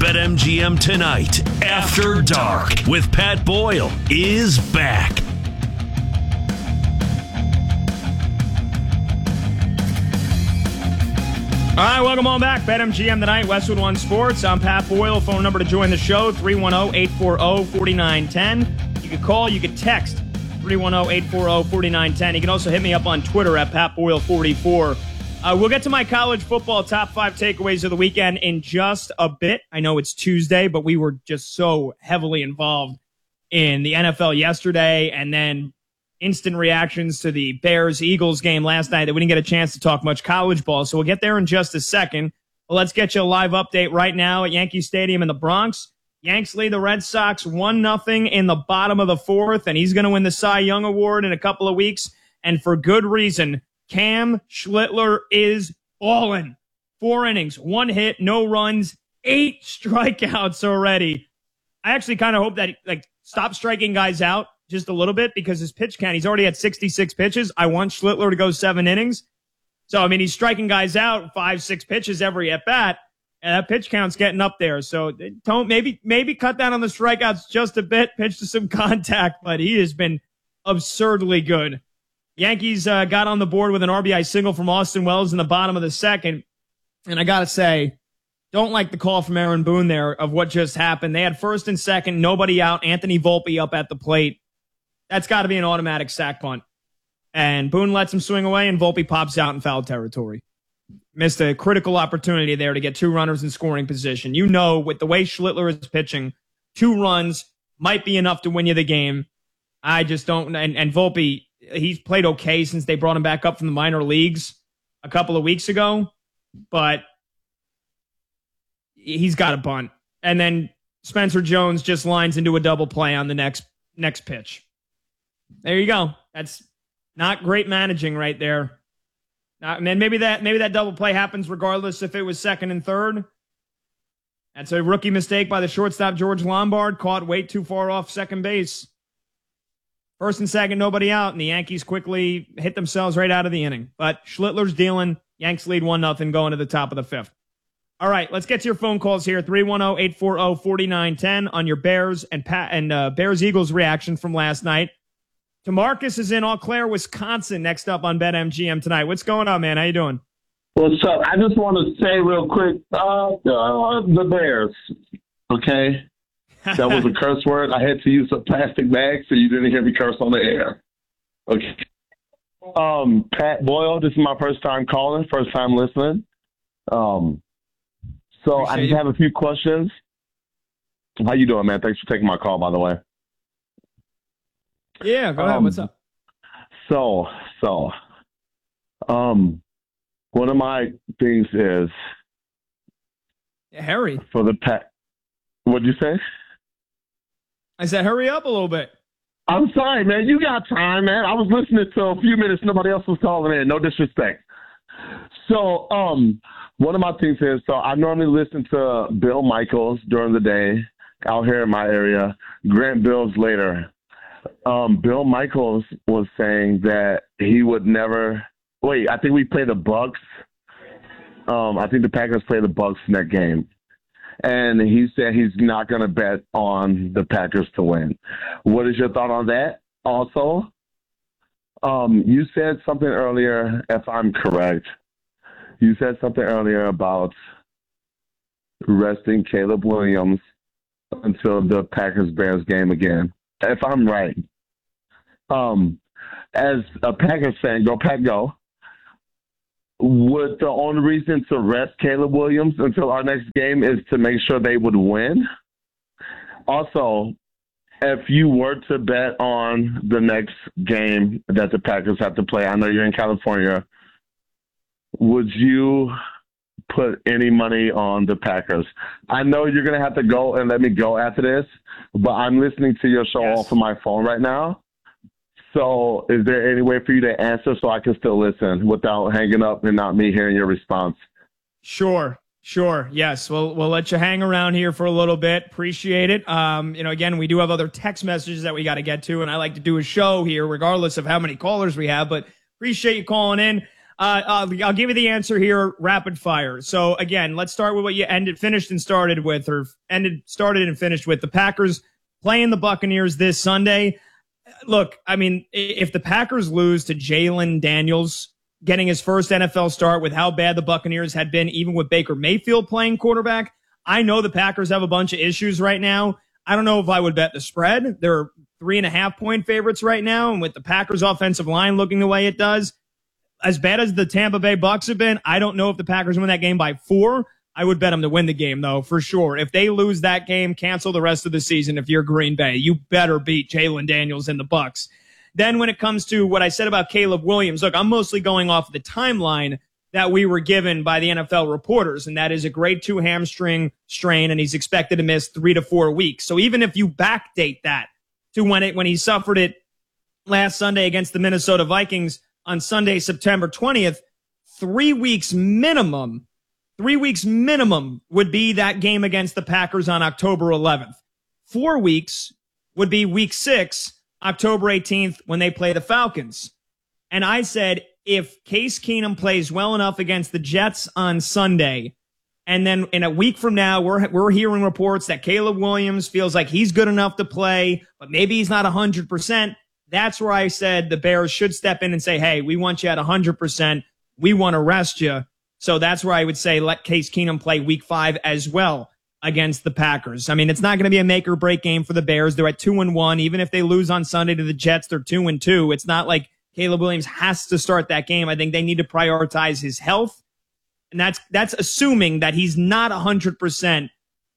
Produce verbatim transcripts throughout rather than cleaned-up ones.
BetMGM Tonight After Dark with Pat Boyle is back. All right, welcome on back. BetMGM Tonight, Westwood One Sports. I'm Pat Boyle. Phone number to join the show, three one zero, eight four zero, four nine one zero. You can call, you can text, three one zero, eight four zero, four nine one zero. You can also hit me up on Twitter at Pat Boyle forty-four. Uh, we'll get to my college football top five takeaways of the weekend in just a bit. I know it's Tuesday, but we were just so heavily involved in the N F L yesterday and then instant reactions to the Bears-Eagles game last night that we didn't get a chance to talk much college ball. So we'll get there in just a second. Well, let's get you a live update right now at Yankee Stadium in the Bronx. Yanks lead the Red Sox one nothing in the bottom of the fourth, and he's going to win the Cy Young Award in a couple of weeks, and for good reason. Cam Schlittler is balling. Four innings, one hit, no runs, eight strikeouts already. I actually kind of hope that he, like, stop striking guys out just a little bit because his pitch count, he's already at sixty-six pitches. I want Schlittler to go seven innings. So, I mean, he's striking guys out five, six pitches every at bat, and that pitch count's getting up there. So don't maybe maybe cut down on the strikeouts just a bit, pitch to some contact, but he has been absurdly good. Yankees uh, got on the board with an R B I single from Austin Wells in the bottom of the second. And I got to say, don't like the call from Aaron Boone there of what just happened. They had first and second, nobody out, Anthony Volpe up at the plate. That's got to be an automatic sack punt. And Boone lets him swing away, and Volpe pops out in foul territory. Missed a critical opportunity there to get two runners in scoring position. You know, with the way Schlittler is pitching, two runs might be enough to win you the game. I just don't. And, and Volpe, he's played okay since they brought him back up from the minor leagues a couple of weeks ago, but he's got a bunt. And then Spencer Jones just lines into a double play on the next next pitch. There you go. That's not great managing right there. Not, man, maybe that maybe that double play happens regardless if it was second and third. That's a rookie mistake by the shortstop George Lombard, caught way too far off second base. First and second, nobody out, and the Yankees quickly hit themselves right out of the inning. But Schlittler's dealing. Yanks lead one nothing going to the top of the fifth. All right, let's get to your phone calls here. three one zero, eight four zero, four nine one zero on your Bears and Pat and uh, Bears-Eagles reaction from last night. DeMarcus is in Eau Claire, Wisconsin, next up on BetMGM tonight. What's going on, man? How you doing? What's up? I just want to say real quick, uh, uh, the Bears, okay? That was a curse word. I had to use a plastic bag so you didn't hear me curse on the air. Okay. Um, Pat Boyle, this is my first time calling, first time listening. Um, so Appreciate I just you. have a few questions. How you doing, man? Thanks for taking my call, by the way. Yeah, go ahead. Um, What's up? So, so, um, one of my things is yeah, Harry. For the Pat. What'd you say? I said, hurry up a little bit. I'm sorry, man. You got time, man. I was listening to a few minutes. Nobody else was calling in. No disrespect. So, um, one of my things is, so I normally listen to Bill Michaels during the day out here in my area, Grant Bills later. Um, Bill Michaels was saying that he would never – wait, I think we play the Bucks. Um, I think the Packers play the Bucks in that game. And he said he's not going to bet on the Packers to win. What is your thought on that? Also, um, you said something earlier, if I'm correct, you said something earlier about resting Caleb Williams until the Packers-Bears game again. If I'm right, um, as a Packers fan, go Pack go, would the only reason to rest Caleb Williams until our next game is to make sure they would win? Also, if you were to bet on the next game that the Packers have to play, I know you're in California, would you put any money on the Packers? I know you're going to have to go and let me go after this, but I'm listening to your show yes. off of my phone right now. So is there any way for you to answer so I can still listen without hanging up and not me hearing your response? Sure. Sure. Yes. We'll, we'll let you hang around here for a little bit. Appreciate it. Um, you know, again, we do have other text messages that we got to get to, and I like to do a show here regardless of how many callers we have, but appreciate you calling in. Uh, I'll, I'll give you the answer here, rapid fire. So again, let's start with what you ended, finished and started with, or ended, started and finished with. The Packers playing the Buccaneers this Sunday. Look, I mean, if the Packers lose to Jalen Daniels, getting his first N F L start with how bad the Buccaneers had been, even with Baker Mayfield playing quarterback, I know the Packers have a bunch of issues right now. I don't know if I would bet the spread. They're three and a half point favorites right now, and with the Packers offensive line looking the way it does, as bad as the Tampa Bay Bucks have been, I don't know if the Packers win that game by four. I would bet them to win the game, though, for sure. If they lose that game, cancel the rest of the season. If you're Green Bay, you better beat Jalen Daniels and the Bucks. Then when it comes to what I said about Caleb Williams, look, I'm mostly going off the timeline that we were given by the N F L reporters, and that is a grade two hamstring strain, and he's expected to miss three to four weeks. So even if you backdate that to when it when he suffered it last Sunday against the Minnesota Vikings on Sunday, September twentieth, three weeks minimum, three weeks minimum would be that game against the Packers on October eleventh. Four weeks would be week six, October eighteenth, when they play the Falcons. And I said, if Case Keenum plays well enough against the Jets on Sunday, and then in a week from now, we're we're hearing reports that Caleb Williams feels like he's good enough to play, but maybe he's not one hundred percent. That's where I said the Bears should step in and say, hey, we want you at one hundred percent. We want to rest you. So that's where I would say let Case Keenum play week five as well against the Packers. I mean, it's not going to be a make or break game for the Bears. They're at two and one. Even if they lose on Sunday to the Jets, they're two and two. It's not like Caleb Williams has to start that game. I think they need to prioritize his health. And that's that's assuming that he's not one hundred percent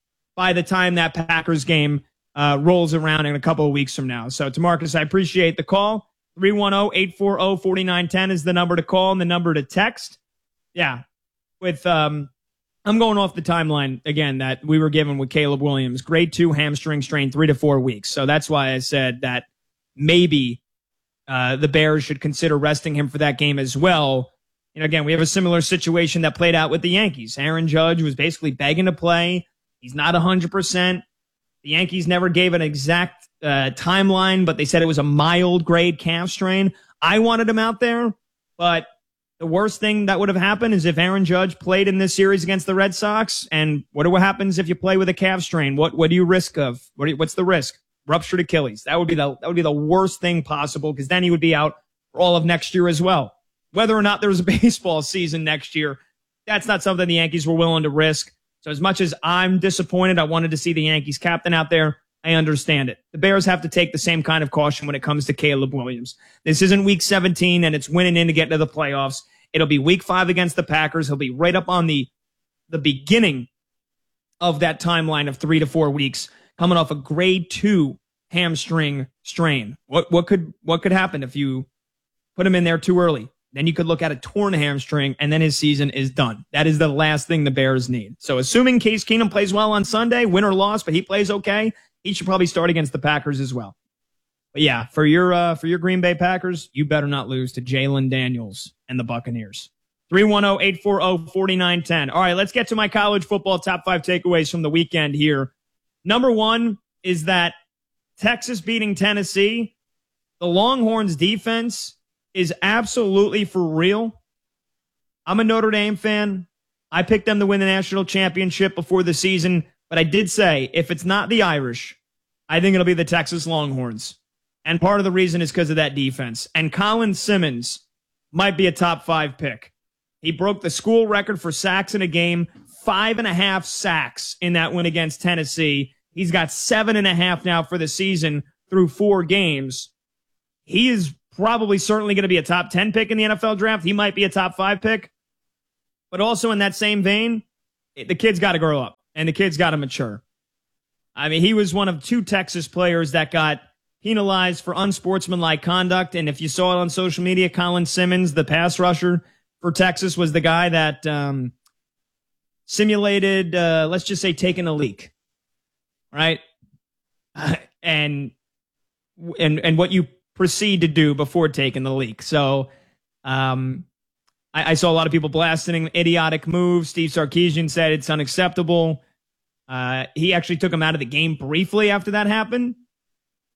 by the time that Packers game uh, rolls around in a couple of weeks from now. So, DeMarcus, I appreciate the call. three one zero, eight four zero, four nine one zero is the number to call and the number to text. Yeah, with um, I'm going off the timeline, again, that we were given with Caleb Williams. Grade two hamstring strain, three to four weeks. So that's why I said that maybe Uh, the Bears should consider resting him for that game as well. And again, we have a similar situation that played out with the Yankees. Aaron Judge was basically begging to play. He's not one hundred percent. The Yankees never gave an exact uh, timeline, but they said it was a mild grade calf strain. I wanted him out there, but the worst thing that would have happened is if Aaron Judge played in this series against the Red Sox. And what what happens if you play with a calf strain? What what do you risk of? What do you, what's the risk? Ruptured Achilles. That would be the that would be the worst thing possible, because then he would be out for all of next year as well. Whether or not there's a baseball season next year, that's not something the Yankees were willing to risk. So as much as I'm disappointed, I wanted to see the Yankees captain out there, I understand it. The Bears have to take the same kind of caution when it comes to Caleb Williams. This isn't week seventeen, and it's winning in to get into the playoffs. It'll be week five against the Packers. He'll be right up on the the beginning of that timeline of three to four weeks, coming off a grade two hamstring strain. What what could what could happen if you put him in there too early? Then you could look at a torn hamstring, and then his season is done. That is the last thing the Bears need. So assuming Case Keenum plays well on Sunday, win or loss, but he plays okay, he should probably start against the Packers as well. But yeah, for your uh, for your Green Bay Packers, you better not lose to Jalen Daniels and the Buccaneers. three one zero, eight four zero, four nine one zero. All right, let's get to my college football top five takeaways from the weekend here. Number one is that Texas beating Tennessee, the Longhorns defense is absolutely for real. I'm a Notre Dame fan. I picked them to win the national championship before the season, but I did say if it's not the Irish, I think it'll be the Texas Longhorns. And part of the reason is because of that defense. And Colin Simmons might be a top five pick. He broke the school record for sacks in a game, five and a half sacks in that win against Tennessee. He's got seven and a half now for the season through four games. He is probably certainly going to be a top ten pick in the N F L draft. He might be a top five pick. But also in that same vein, the kid's got to grow up and the kid's got to mature. I mean, he was one of two Texas players that got penalized for unsportsmanlike conduct. And if you saw it on social media, Colin Simmons, the pass rusher for Texas, was the guy that um, simulated, uh, let's just say, taking a leak. Right? Uh, and and and what you proceed to do before taking the leak. So um, I, I saw a lot of people blasting an idiotic move. Steve Sarkisian said it's unacceptable. Uh, he actually took him out of the game briefly after that happened.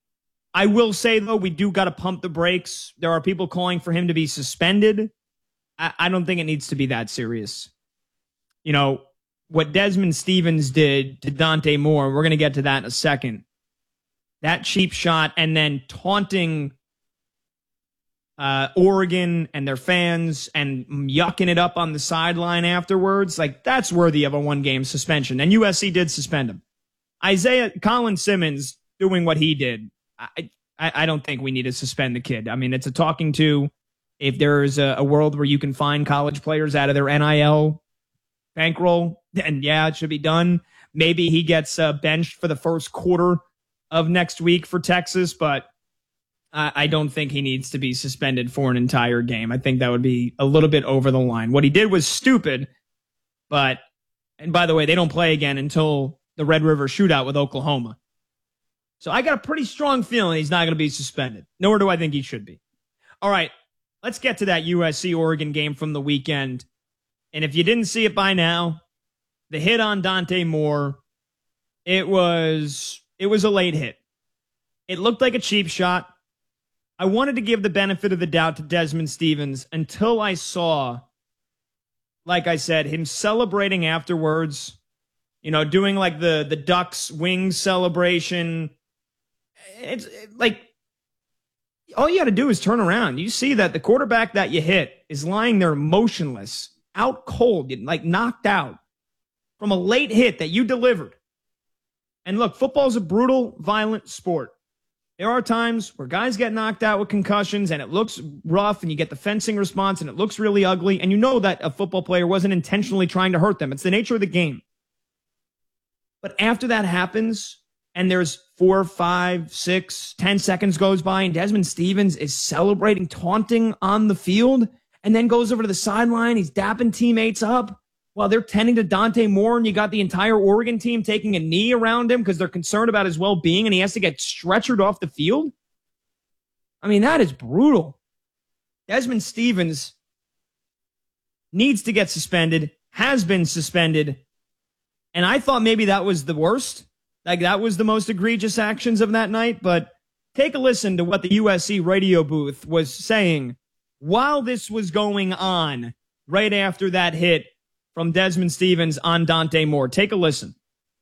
I will say, though, we do got to pump the brakes. There are people calling for him to be suspended. I, I don't think it needs to be that serious. You know, what Desmond Stevens did to Dante Moore, we're going to get to that in a second. That cheap shot and then taunting uh, Oregon and their fans and yucking it up on the sideline afterwards, like that's worthy of a one-game suspension. And U S C did suspend him. Isaiah Colin Simmons doing what he did, I, I, I don't think we need to suspend the kid. I mean, it's a talking to. If there's a, a world where you can find college players out of their N I L bankroll, then yeah, it should be done. Maybe he gets uh, benched for the first quarter of next week for Texas, but I, I don't think he needs to be suspended for an entire game. I think that would be a little bit over the line. What he did was stupid, but, and by the way, they don't play again until the Red River Shootout with Oklahoma. So I got a pretty strong feeling he's not going to be suspended, nor do I think he should be. All right, let's get to that U S C-Oregon game from the weekend. And if you didn't see it by now, the hit on Dante Moore, it was it was a late hit. It looked like a cheap shot. I wanted to give the benefit of the doubt to Desmond Stevens until I saw, like I said, him celebrating afterwards, you know, doing like the, the Ducks wings celebration. It's like, all you got to do is turn around. You see that the quarterback that you hit is lying there motionless, out cold, like knocked out from a late hit that you delivered. And look, football is a brutal, violent sport. There are times where guys get knocked out with concussions and it looks rough and you get the fencing response and it looks really ugly. And you know that a football player wasn't intentionally trying to hurt them. It's the nature of the game. But after that happens and there's four, five, six, ten seconds goes by and Desmond Stevens is celebrating, taunting on the field and then goes over to the sideline. He's dapping teammates up while they're tending to Dante Moore, and you got the entire Oregon team taking a knee around him because they're concerned about his well-being and he has to get stretchered off the field. I mean, that is brutal. Desmond Stevens needs to get suspended, has been suspended, and I thought maybe that was the worst. Like, that was the most egregious actions of that night, but take a listen to what the U S C radio booth was saying while this was going on right after that hit from Desmond Stevens on Dante Moore. Take a listen.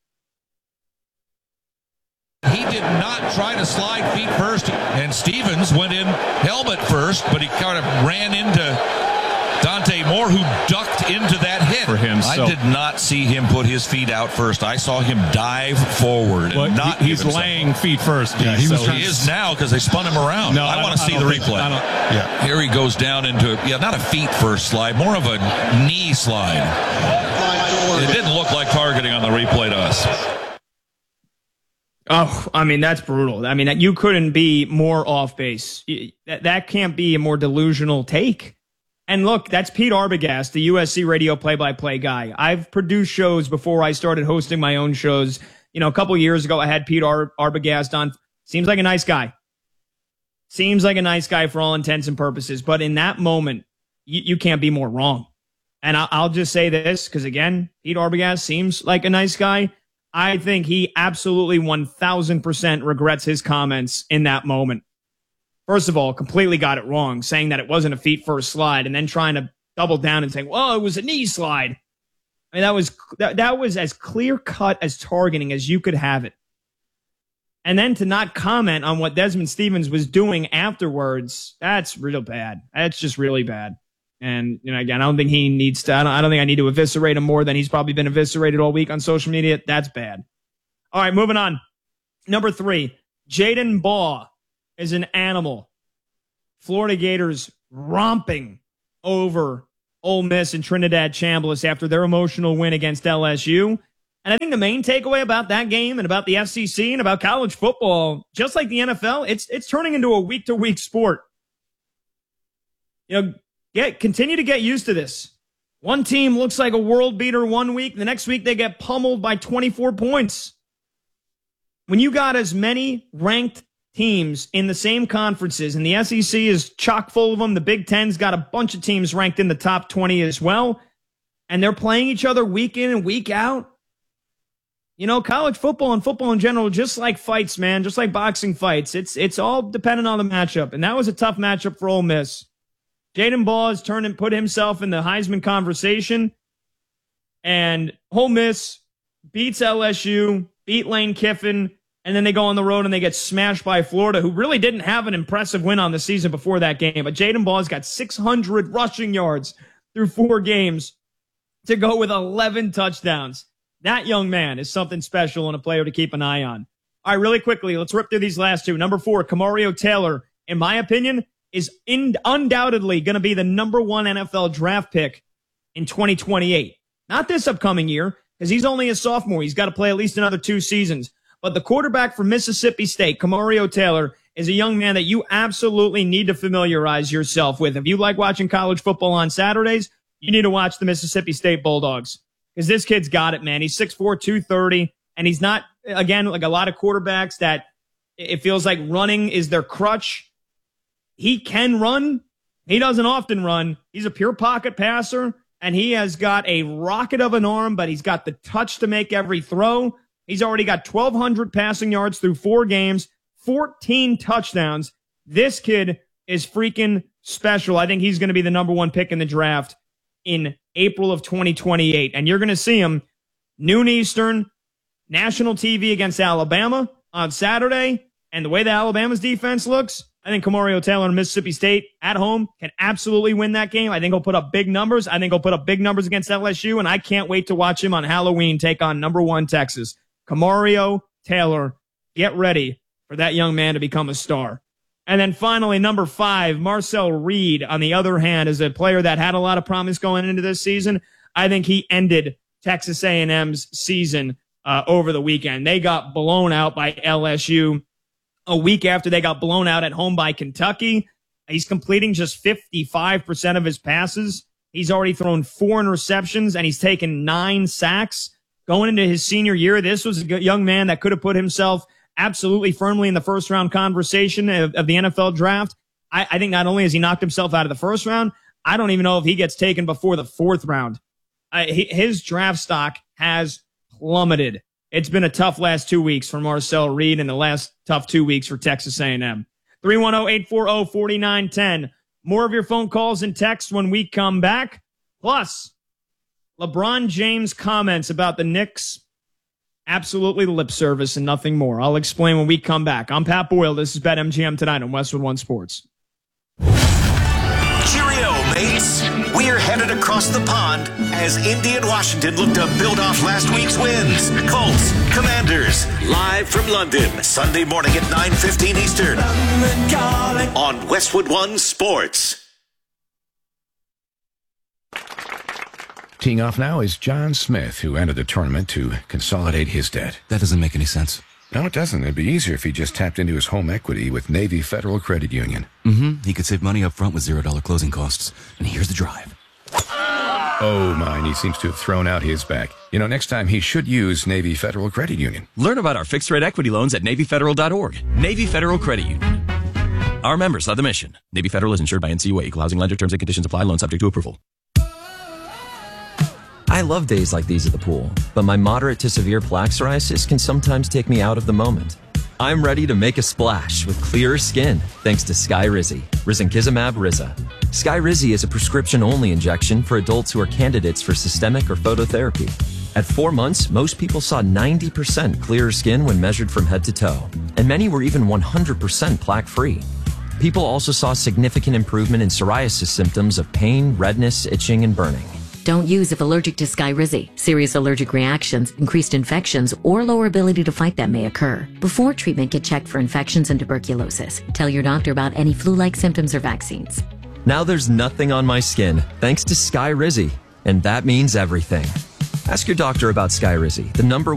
He did not try to slide feet first, and Stevens went in helmet first, but he kind of ran into Dante Moore, who ducked into that hit. For him, so. I did not see him put his feet out first. I saw him dive forward. Well, and not he, he's laying feet first. Yeah, he, so was he is now because they spun him around. No, I, I want to see the replay. I don't, yeah, here he goes down into yeah, not a feet first slide, more of a knee slide. It didn't look like targeting on the replay to us. Oh, I mean, that's brutal. I mean, you couldn't be more off base. That, that can't be a more delusional take. And look, that's Pete Arbogast, the U S C radio play-by-play guy. I've produced shows before I started hosting my own shows. You know, a couple years ago, I had Pete Ar- Arbogast on. Seems like a nice guy. Seems like a nice guy for all intents and purposes. But in that moment, you, you can't be more wrong. And I- I'll just say this, because again, Pete Arbogast seems like a nice guy. I think he absolutely one thousand percent regrets his comments in that moment. First of all, completely got it wrong, saying that it wasn't a feet first slide, and then trying to double down and saying, well, it was a knee slide. I mean, that was that, that was as clear cut as targeting as you could have it. And then to not comment on what Desmond Stevens was doing afterwards, that's real bad. That's just really bad. And, you know, again, I don't think he needs to, I don't, I don't think I need to eviscerate him more than he's probably been eviscerated all week on social media. That's bad. All right, moving on. Number three, Jaden Baugh is an animal. Florida Gators romping over Ole Miss and Trinidad Chambliss after their emotional win against L S U. And I think the main takeaway about that game and about the F C C and about college football, just like the N F L, it's it's turning into a week-to-week sport. You know, get continue to get used to this. One team looks like a world beater one week, the next week they get pummeled by twenty-four points. When you got as many ranked teams in the same conferences, and the S E C is chock full of them, the Big Ten's got a bunch of teams ranked in the top twenty as well, and they're playing each other week in and week out. You know, college football and football in general, just like fights, man, just like boxing fights, it's it's all dependent on the matchup. And that was a tough matchup for Ole Miss. Jaden Ball has turned and put himself in the Heisman conversation. And Ole Miss beats L S U, beat Lane Kiffin, and then they go on the road and they get smashed by Florida, who really didn't have an impressive win on the season before that game. But Jaden Ball has got six hundred rushing yards through four games to go with eleven touchdowns. That young man is something special and a player to keep an eye on. All right, really quickly, let's rip through these last two. Number four, Kamario Taylor, in my opinion, is in, undoubtedly going to be the number one N F L draft pick in twenty twenty-eight. Not this upcoming year, because he's only a sophomore. He's got to play at least another two seasons. But the quarterback from Mississippi State, Kamario Taylor, is a young man that you absolutely need to familiarize yourself with. If you like watching college football on Saturdays, you need to watch the Mississippi State Bulldogs, because this kid's got it, man. He's six four, two thirty, and he's not, again, like a lot of quarterbacks that it feels like running is their crutch. He can run. He doesn't often run. He's a pure pocket passer, and he has got a rocket of an arm, but he's got the touch to make every throw. He's already got twelve hundred passing yards through four games, fourteen touchdowns. This kid is freaking special. I think he's going to be the number one pick in the draft in April of twenty twenty-eight. And you're going to see him noon Eastern, national T V against Alabama on Saturday. And the way that Alabama's defense looks, I think Kamario Taylor and Mississippi State at home can absolutely win that game. I think he'll put up big numbers. I think he'll put up big numbers against L S U, and I can't wait to watch him on Halloween take on number one Texas. Kamario Taylor, get ready for that young man to become a star. And then finally, number five, Marcel Reed, on the other hand, is a player that had a lot of promise going into this season. I think he ended Texas A and M's season uh, over the weekend. They got blown out by L S U a week after they got blown out at home by Kentucky. He's completing just fifty-five percent of his passes. He's already thrown four interceptions, and he's taken nine sacks. Going into his senior year, this was a young man that could have put himself absolutely firmly in the first round conversation of, of the N F L draft. I, I think not only has he knocked himself out of the first round, I don't even know if he gets taken before the fourth round. I, he, his draft stock has plummeted. It's been a tough last two weeks for Marcel Reed and the last tough two weeks for Texas A and M. three one zero, eight four zero, four nine one zero. More of your phone calls and texts when we come back. Plus, LeBron James comments about the Knicks. Absolutely lip service and nothing more. I'll explain when we come back. I'm Pat Boyle. This is BetMGM tonight on Westwood One Sports. Cheerio, mates. We're headed across the pond as Indy and Washington look to build off last week's wins. Colts, Commanders, live from London, Sunday morning at nine fifteen Eastern on Westwood One Sports. Teeing off now is John Smith, who entered the tournament to consolidate his debt. That doesn't make any sense. No, it doesn't. It'd be easier if he just tapped into his home equity with Navy Federal Credit Union. Mm-hmm. He could save money up front with zero dollar closing costs. And here's the drive. Oh, mine. He seems to have thrown out his back. You know, next time he should use Navy Federal Credit Union. Learn about our fixed-rate equity loans at Navy Federal dot org. Navy Federal Credit Union. Our members are the mission. Navy Federal is insured by N C U A. Equal housing lender. Terms and conditions apply. Loan subject to approval. I love days like these at the pool, but my moderate to severe plaque psoriasis can sometimes take me out of the moment. I'm ready to make a splash with clearer skin thanks to Skyrizi, risankizumab Riza. Skyrizi is a prescription-only injection for adults who are candidates for systemic or phototherapy. At four months, most people saw ninety percent clearer skin when measured from head to toe, and many were even one hundred percent plaque-free. People also saw significant improvement in psoriasis symptoms of pain, redness, itching, and burning. Don't use if allergic to Skyrizi. Serious allergic reactions, increased infections, or lower ability to fight them may occur. Before treatment, get checked for infections and tuberculosis. Tell your doctor about any flu-like symptoms or vaccines. Now there's nothing on my skin, thanks to Skyrizi, and that means everything. Ask your doctor about Skyrizi, the number